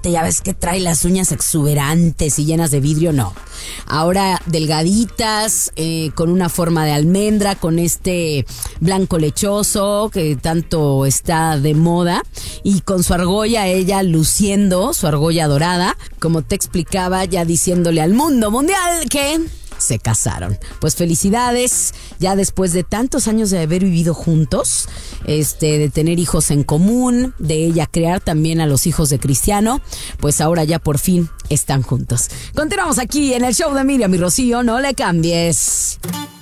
Últimamente ya ves que trae las uñas exuberantes y llenas de vidrio, no. Ahora delgaditas, con una forma de almendra, con este blanco lechoso que tanto está de moda, y con su argolla, ella luciendo su argolla dorada, como te explicaba, ya diciéndole al mundo mundial que se casaron. Pues felicidades, ya después de tantos años de haber vivido juntos, de tener hijos en común, de ella crear también a los hijos de Cristiano, pues ahora ya por fin están juntos. Continuamos aquí en el show de Miriam y Rocío, no le cambies.